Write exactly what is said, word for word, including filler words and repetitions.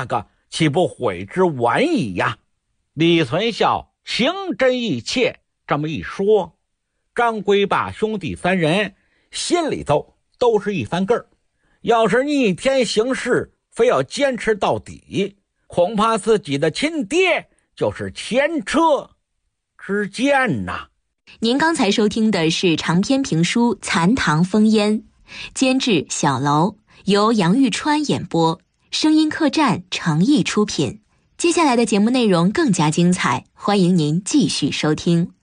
那个岂不悔之晚矣呀？李存孝情真意切，这么一说，张归霸兄弟三人心里头都是一翻个儿。要是逆天行事，非要坚持到底，恐怕自己的亲爹就是前车之鉴呐。 您刚才收听的是长篇评书《残唐烽烟》，监制小楼，由杨玉川演播，声音客栈诚意出品。接下来的节目内容更加精彩，欢迎您继续收听。